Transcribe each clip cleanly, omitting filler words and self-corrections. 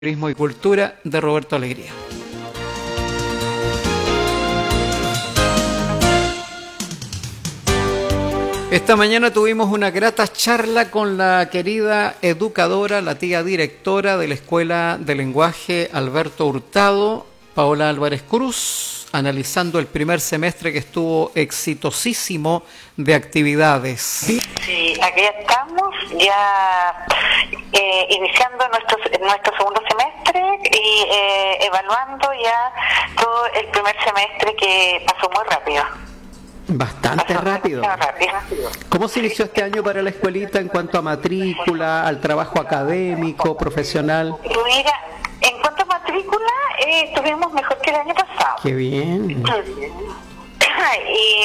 Turismo y Cultura de Roberto Alegría. Esta mañana tuvimos una grata charla con la querida educadora, la tía directora de la Escuela de Lenguaje Alberto Hurtado, Paola Álvarez Cruz, analizando el primer semestre que estuvo exitosísimo de actividades. Sí, aquí estamos ya iniciando nuestro segundo semestre y evaluando ya todo el primer semestre que pasó muy rápido. Bastante rápido. ¿Cómo se inició este año para la escuelita en cuanto a matrícula, al trabajo académico, profesional? Mira, en cuanto a matrícula, estuvimos mejor que el año pasado. ¡Qué bien! Y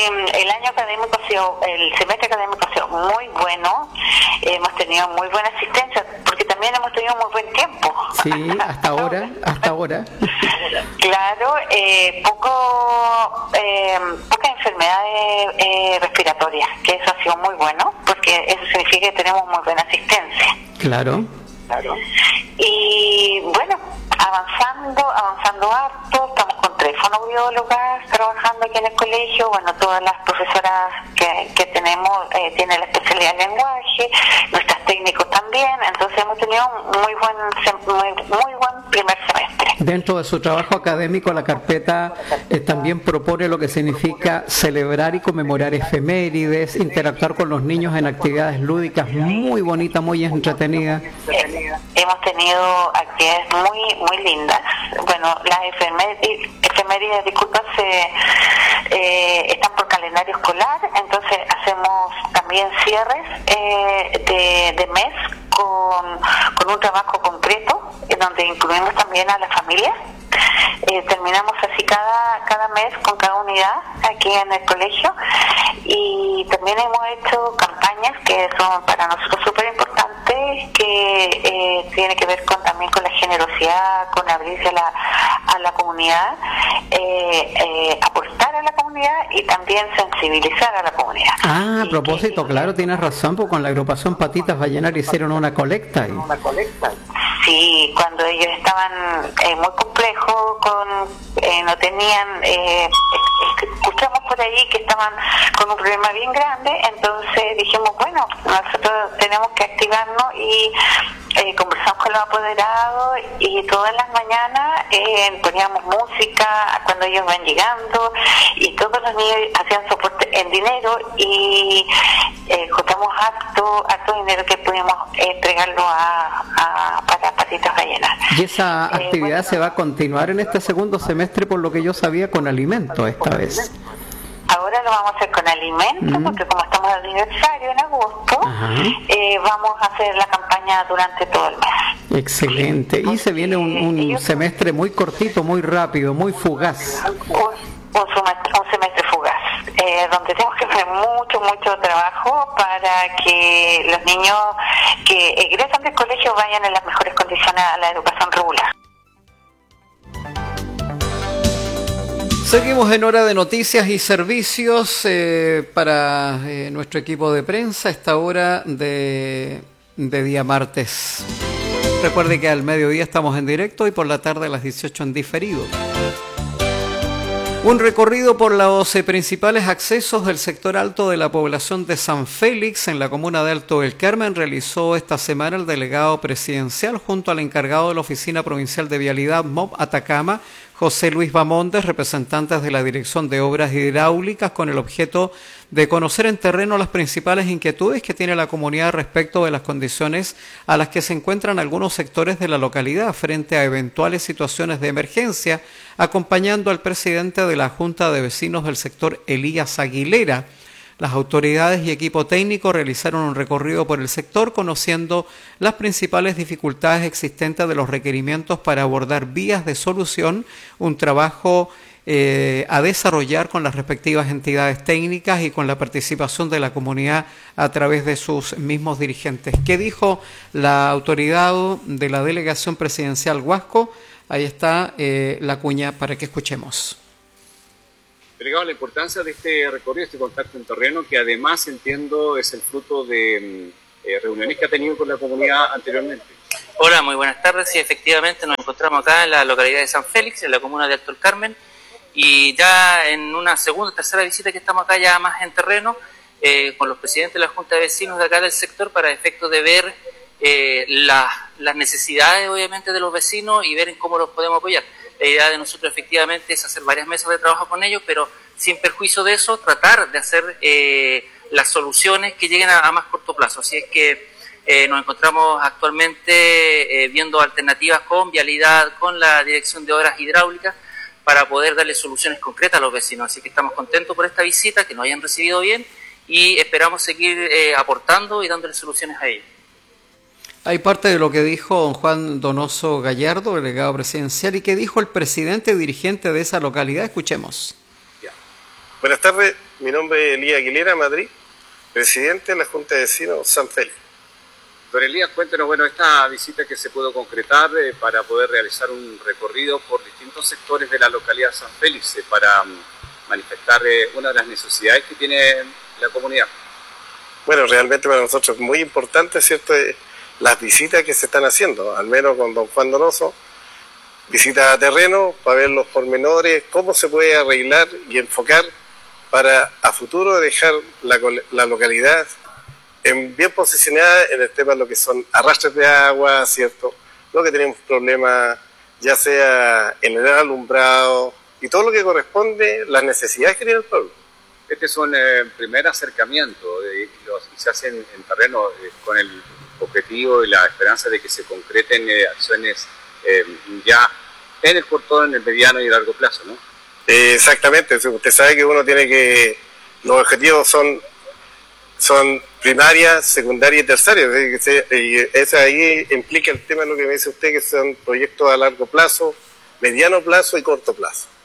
el semestre académico ha sido muy bueno. Hemos tenido muy buena asistencia, porque también hemos tenido muy buen tiempo. Sí, hasta ahora. Claro, pocas enfermedades respiratorias, que eso ha sido muy bueno, porque eso significa que tenemos muy buena asistencia. Claro. Y bueno, avanzando harto, estamos con 3 fonoaudiólogas trabajando aquí en el colegio. Bueno, todas las profesoras que tenemos tienen la especialidad de lenguaje, nuestros técnicos también, entonces hemos tenido un muy buen primer semestre. Dentro de su trabajo académico, la carpeta también propone lo que significa celebrar y conmemorar efemérides, interactuar con los niños en actividades lúdicas muy bonitas, muy entretenidas. Hemos tenido actividades muy lindas. Bueno, las efemérides, disculpa, están por calendario escolar, entonces hacemos también cierres de mes con un trabajo concreto, en donde incluimos también a la familia. Terminamos así cada mes con cada unidad aquí en el colegio, y también hemos hecho campañas que son para nosotros súper importantes, que tiene que ver también con la generosidad, con abrirse a la comunidad, aportar a la comunidad y también sensibilizar a la comunidad. A propósito, claro, tienes razón, porque con la agrupación Patitas Vallenar hicieron una colecta ahí. Sí, cuando ellos estaban muy complejos, no tenían, escuchamos por ahí que estaban con un problema bien grande, entonces dijimos, bueno, nosotros tenemos que activarnos y conversamos con los apoderados, y todas las mañanas poníamos música cuando ellos van llegando, y todos los niños hacían soporte en dinero, y juntamos harto dinero que pudimos entregarlo para Patitas Vallenar. Y esa actividad se va a continuar en este segundo semestre, por lo que yo sabía, con alimentos esta vez. Ahora lo vamos a hacer con alimentos, porque como estamos de aniversario en agosto, vamos a hacer la campaña durante todo el mes. Excelente. Y se viene un semestre muy cortito, muy rápido, muy fugaz. Un semestre fugaz, donde tenemos que hacer mucho trabajo para que los niños que egresan del colegio vayan en las mejores condiciones a la educación regular. Seguimos en hora de noticias y servicios para nuestro equipo de prensa, esta hora de día martes. Recuerde que al mediodía estamos en directo y por la tarde a las 18 en diferido. Un recorrido por los principales accesos del sector alto de la población de San Félix en la comuna de Alto del Carmen realizó esta semana el delegado presidencial junto al encargado de la Oficina Provincial de Vialidad MOB Atacama, José Luis Bamondes, representantes de la Dirección de Obras Hidráulicas, con el objeto de conocer en terreno las principales inquietudes que tiene la comunidad respecto de las condiciones a las que se encuentran algunos sectores de la localidad frente a eventuales situaciones de emergencia, acompañando al presidente de la Junta de Vecinos del sector, Elías Aguilera. Las autoridades y equipo técnico realizaron un recorrido por el sector conociendo las principales dificultades existentes de los requerimientos para abordar vías de solución, un trabajo a desarrollar con las respectivas entidades técnicas y con la participación de la comunidad a través de sus mismos dirigentes. ¿Qué dijo la autoridad de la Delegación Presidencial Huasco? Ahí está la cuña para que escuchemos. Delegado, la importancia de este recorrido, este contacto en terreno, que además entiendo es el fruto de reuniones que ha tenido con la comunidad anteriormente. Hola, muy buenas tardes. Sí, efectivamente nos encontramos acá en la localidad de San Félix, en la comuna de Alto el Carmen, y ya en una segunda o tercera visita que estamos acá ya más en terreno, con los presidentes de la Junta de Vecinos de acá del sector para efectos de ver las necesidades obviamente de los vecinos y ver en cómo los podemos apoyar. La idea de nosotros efectivamente es hacer varias mesas de trabajo con ellos, pero sin perjuicio de eso, tratar de hacer las soluciones que lleguen a más corto plazo. Así es que nos encontramos actualmente viendo alternativas con vialidad, con la Dirección de Obras Hidráulicas, para poder darle soluciones concretas a los vecinos. Así que estamos contentos por esta visita, que nos hayan recibido bien, y esperamos seguir aportando y dándole soluciones a ellos. Hay parte de lo que dijo don Juan Donoso Gallardo, delegado presidencial, y que dijo el presidente dirigente de esa localidad. Escuchemos. Ya. Buenas tardes, mi nombre es Elías Aguilera, Madrid, presidente de la Junta de Vecinos San Félix. Don Elías, cuéntenos, esta visita que se pudo concretar para poder realizar un recorrido por distintos sectores de la localidad de San Félix para manifestar una de las necesidades que tiene la comunidad. Bueno, realmente para nosotros es muy importante, ¿cierto?, las visitas que se están haciendo, al menos con don Juan Donoso, visitas a terreno para ver los pormenores, cómo se puede arreglar y enfocar para a futuro dejar la localidad bien posicionada en el tema de lo que son arrastres de agua, ¿cierto? Lo que tenemos problemas, ya sea en el alumbrado y todo lo que corresponde, las necesidades que tiene el pueblo. Este es un primer acercamiento y se hacen en terreno con el objetivo y la esperanza de que se concreten acciones ya en el corto, en el mediano y largo plazo, ¿no? Exactamente, usted sabe que uno tiene que, los objetivos son primaria, secundaria y terciaria, y eso ahí implica el tema de lo que me dice usted, que son proyectos a largo plazo, mediano plazo y corto plazo.